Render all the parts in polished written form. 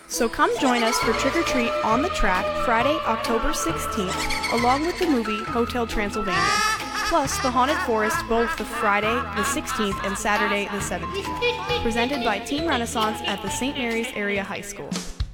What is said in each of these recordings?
So come join us for Trick or Treat on the Track Friday, October 16th, along with the movie Hotel Transylvania. Plus, the Haunted Forest both the Friday the 16th and Saturday the 17th. Presented by Team Renaissance at the St. Mary's Area High School.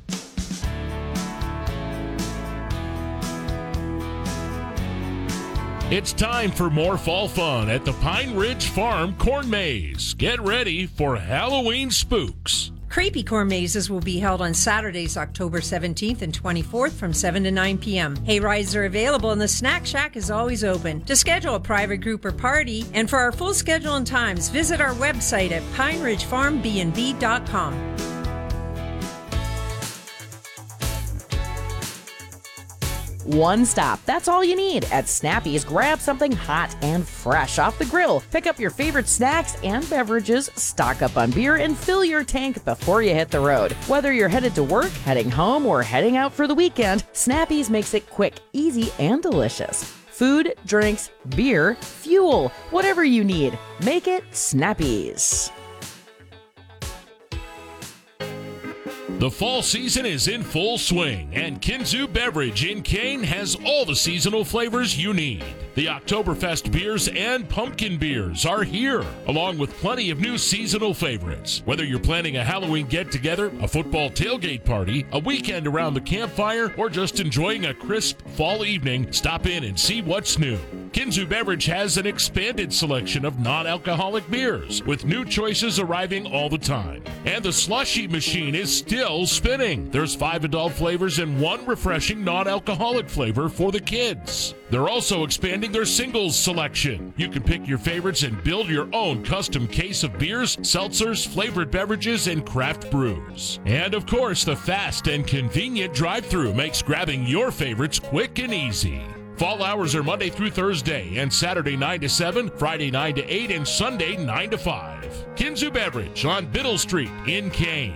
It's time for more fall fun at the Pine Ridge Farm Corn Maze. Get ready for Halloween spooks. Creepy Corn Mazes will be held on Saturdays, October 17th and 24th from 7 to 9 p.m. Hay rides are available and the Snack Shack is always open. To schedule a private group or party and for our full schedule and times, visit our website at pineridgefarmbnb.com. One stop, that's all you need. At Snappy's, grab something hot and fresh off the grill. Pick up your favorite snacks and beverages, stock up on beer, and fill your tank before you hit the road. Whether you're headed to work, heading home, or heading out for the weekend, Snappy's makes it quick, easy, and delicious. Food, drinks, beer, fuel, whatever you need, make it Snappy's. The fall season is in full swing, and Kinzu Beverage in Kane has all the seasonal flavors you need. The Oktoberfest beers and pumpkin beers are here, along with plenty of new seasonal favorites. Whether you're planning a Halloween get-together, a football tailgate party, a weekend around the campfire, or just enjoying a crisp fall evening, stop in and see what's new. Kinzu Beverage has an expanded selection of non-alcoholic beers, with new choices arriving all the time. And the slushie machine is still spinning. There's 5 adult flavors and 1 refreshing non-alcoholic flavor for the kids. They're also expanding their singles selection. You can pick your favorites and build your own custom case of beers, seltzers, flavored beverages, and craft brews. And of course, the fast and convenient drive-thru makes grabbing your favorites quick and easy. Fall hours are Monday through Thursday and Saturday 9 to 7, Friday 9 to 8, and Sunday 9 to 5. Kinzu Beverage on Biddle Street in Kane.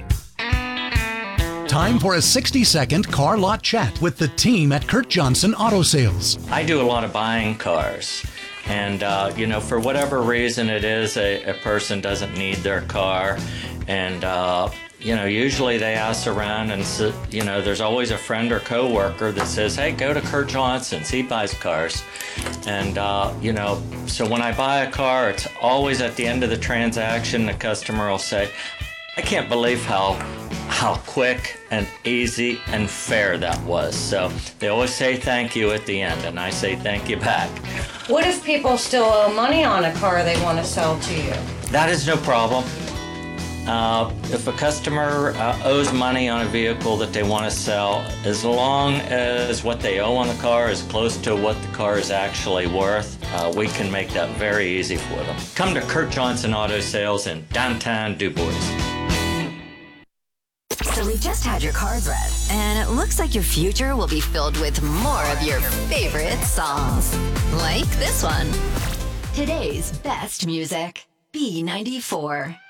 Time for a 60-second car lot chat with the team at Kurt Johnson Auto Sales. I do a lot of buying cars. And, for whatever reason it is, a person doesn't need their car. And, usually they ask around and, there's always a friend or coworker that says, hey, go to Kurt Johnson's. He buys cars. And, so when I buy a car, it's always at the end of the transaction, the customer will say, I can't believe how quick and easy and fair that was. So they always say thank you at the end, and I say thank you back. What if people still owe money on a car they want to sell to you? That is no problem. If a customer owes money on a vehicle that they want to sell, as long as what they owe on the car is close to what the car is actually worth, we can make that very easy for them. Come to Kurt Johnson Auto Sales in downtown Du Bois. So we just had your cards read, and it looks like your future will be filled with more of your favorite songs. Like this one. Today's best music, B94.